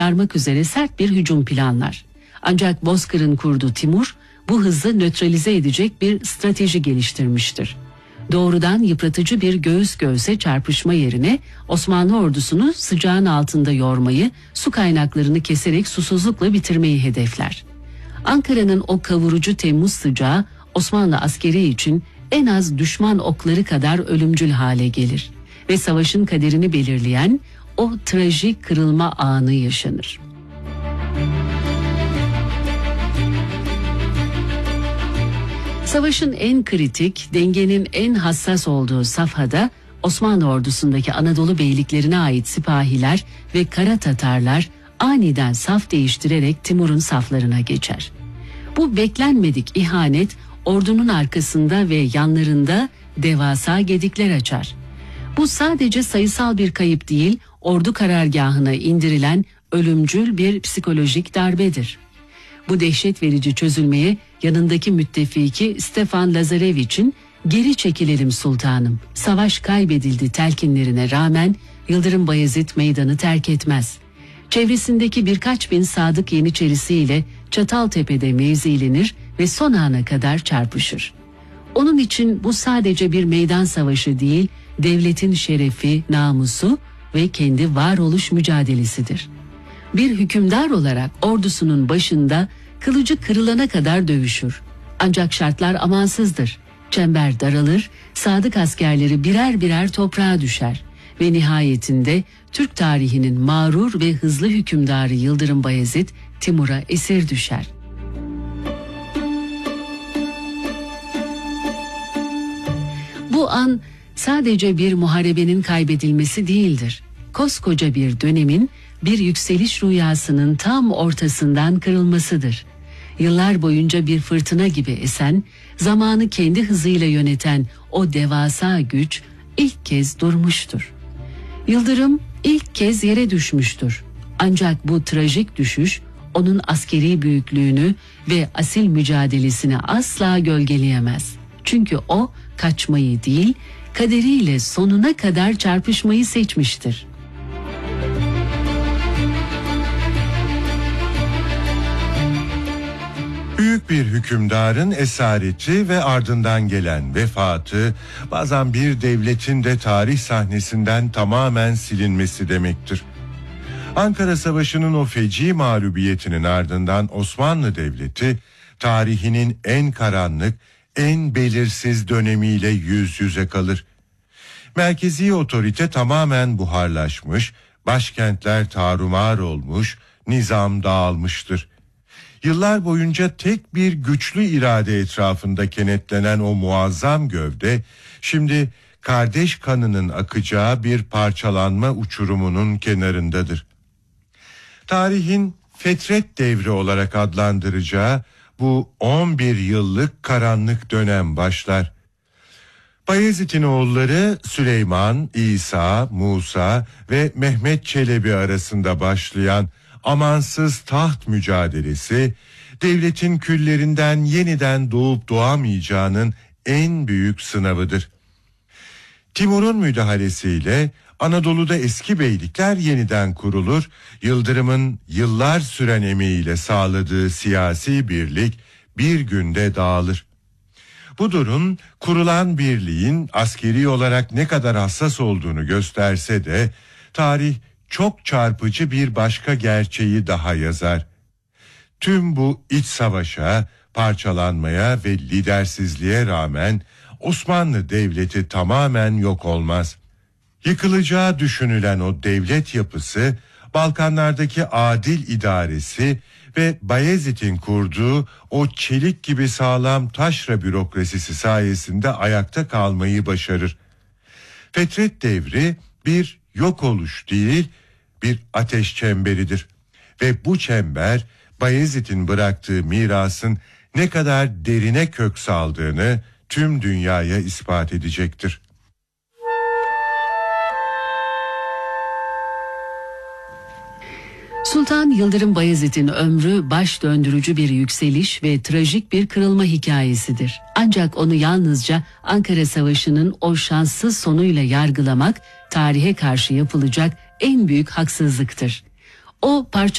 yarmak üzere sert bir hücum planlar. Ancak Bozkır'ın kurdu Timur bu hızı nötralize edecek bir strateji geliştirmiştir. Doğrudan yıpratıcı bir göğüs göğüse çarpışma yerine Osmanlı ordusunu sıcağın altında yormayı, su kaynaklarını keserek susuzlukla bitirmeyi hedefler. Ankara'nın o kavurucu Temmuz sıcağı Osmanlı askeri için en az düşman okları kadar ölümcül hale gelir ve savaşın kaderini belirleyen o trajik kırılma anı yaşanır. Savaşın en kritik, dengenin en hassas olduğu safhada Osmanlı ordusundaki Anadolu beyliklerine ait sipahiler ve Kara Tatarlar aniden saf değiştirerek Timur'un saflarına geçer. Bu beklenmedik ihanet ordunun arkasında ve yanlarında devasa gedikler açar. Bu sadece sayısal bir kayıp değil, ordu karargahına indirilen ölümcül bir psikolojik darbedir. Bu dehşet verici çözülmeye yanındaki müttefiki Stefan Lazarevich'in "Geri çekilelim sultanım, savaş kaybedildi" telkinlerine rağmen Yıldırım Bayezid meydanı terk etmez. Çevresindeki birkaç bin sadık yeniçerisiyle Çataltepe'de mevzilenir ve son ana kadar çarpışır. Onun için bu sadece bir meydan savaşı değil, devletin şerefi, namusu ve kendi varoluş mücadelesidir. Bir hükümdar olarak ordusunun başında kılıcı kırılana kadar dövüşür. Ancak şartlar amansızdır. Çember daralır, sadık askerleri birer birer toprağa düşer ve nihayetinde Türk tarihinin mağrur ve hızlı hükümdarı Yıldırım Bayezid Timur'a esir düşer. Bu an sadece bir muharebenin kaybedilmesi değildir. Koskoca bir dönemin, bir yükseliş rüyasının tam ortasından kırılmasıdır. Yıllar boyunca bir fırtına gibi esen, zamanı kendi hızıyla yöneten o devasa güç ilk kez durmuştur. Yıldırım ilk kez yere düşmüştür. Ancak bu trajik düşüş onun askeri büyüklüğünü ve asil mücadelesini asla gölgeleyemez. Çünkü o kaçmayı değil, kaderiyle sonuna kadar çarpışmayı seçmiştir. Büyük bir hükümdarın esareti ve ardından gelen vefatı bazen bir devletin de tarih sahnesinden tamamen silinmesi demektir. Ankara Savaşı'nın o feci mağlubiyetinin ardından Osmanlı Devleti tarihinin en karanlık, en belirsiz dönemiyle yüz yüze kalır. Merkezi otorite tamamen buharlaşmış, başkentler tarumar olmuş, nizam dağılmıştır. Yıllar boyunca tek bir güçlü irade etrafında kenetlenen o muazzam gövde, şimdi kardeş kanının akacağı bir parçalanma uçurumunun kenarındadır. Tarihin fetret devri olarak adlandıracağı bu 11 yıllık karanlık dönem başlar. Bayezid'in oğulları Süleyman, İsa, Musa ve Mehmet Çelebi arasında başlayan amansız taht mücadelesi, devletin küllerinden yeniden doğup doğamayacağının en büyük sınavıdır. Timur'un müdahalesiyle Anadolu'da eski beylikler yeniden kurulur, Yıldırım'ın yıllar süren emeğiyle sağladığı siyasi birlik bir günde dağılır. Bu durum kurulan birliğin askeri olarak ne kadar hassas olduğunu gösterse de tarih çok çarpıcı bir başka gerçeği daha yazar. Tüm bu iç savaşa, parçalanmaya ve lidersizliğe rağmen Osmanlı Devleti tamamen yok olmaz. Yıkılacağı düşünülen o devlet yapısı, Balkanlardaki adil idaresi ve Bayezid'in kurduğu o çelik gibi sağlam taşra bürokrasisi sayesinde ayakta kalmayı başarır. Fetret devri bir yok oluş değil, bir ateş çemberidir. Ve bu çember Bayezid'in bıraktığı mirasın ne kadar derine kök saldığını tüm dünyaya ispat edecektir. Sultan Yıldırım Bayezid'in ömrü baş döndürücü bir yükseliş ve trajik bir kırılma hikayesidir. Ancak onu yalnızca Ankara Savaşı'nın o şanssız sonuyla yargılamak tarihe karşı yapılacak en büyük haksızlıktır. O